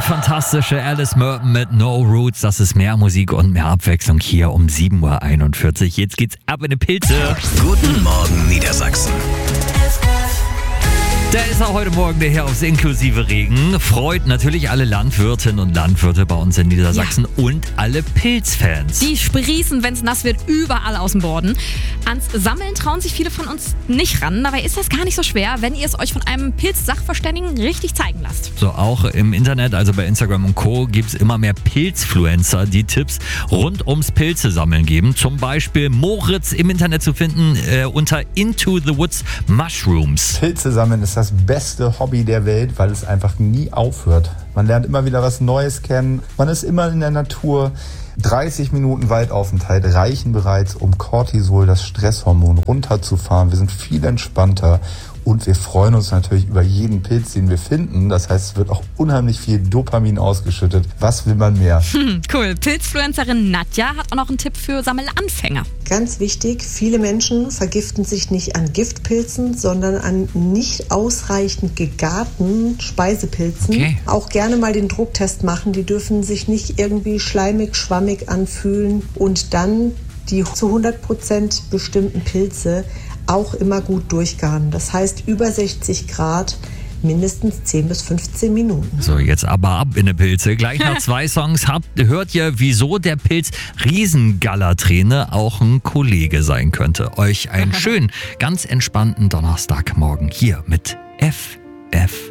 Die fantastische Alice Merton mit No Roots. Das ist mehr Musik und mehr Abwechslung hier um 7.41 Uhr. Jetzt geht's ab in die Pilze. Guten Morgen Niedersachsen. Da ist auch heute Morgen der Herr aufs inklusive Regen. Freut natürlich alle Landwirtinnen und Landwirte bei uns in Niedersachsen und alle Pilzfans. Die sprießen, wenn es nass wird, überall aus dem Boden. Ans Sammeln trauen sich viele von uns nicht ran. Dabei ist das gar nicht so schwer, wenn ihr es euch von einem Pilz-Sachverständigen richtig zeigen lasst. So, auch im Internet, also bei Instagram und Co. gibt es immer mehr Pilzfluencer, die Tipps rund ums Pilze sammeln geben. Zum Beispiel Moritz im Internet zu finden unter Into the Woods Mushrooms. Pilze sammeln ist das beste Hobby der Welt, weil es einfach nie aufhört. Man lernt immer wieder was Neues kennen. Man ist immer in der Natur. 30 Minuten Waldaufenthalt reichen bereits, um Cortisol, das Stresshormon, runterzufahren. Wir sind viel entspannter und wir freuen uns natürlich über jeden Pilz, den wir finden. Das heißt, es wird auch unheimlich viel Dopamin ausgeschüttet. Was will man mehr? Cool. Pilzfluencerin Nadja hat auch noch einen Tipp für Sammelanfänger. Ganz wichtig, viele Menschen vergiften sich nicht an Giftpilzen, sondern an nicht ausreichend gegarten Speisepilzen. Okay. Auch gerne mal den Drucktest machen. Die dürfen sich nicht irgendwie schleimig, schwammig anfühlen und dann die zu 100% bestimmten Pilze auch immer gut durchgaren. Das heißt, über 60 Grad, mindestens 10 bis 15 Minuten. So, jetzt aber ab in die Pilze. Gleich nach 2 Songs hört ihr, wieso der Pilz Riesengallerträne auch ein Kollege sein könnte. Euch einen schönen, ganz entspannten Donnerstagmorgen hier mit FF.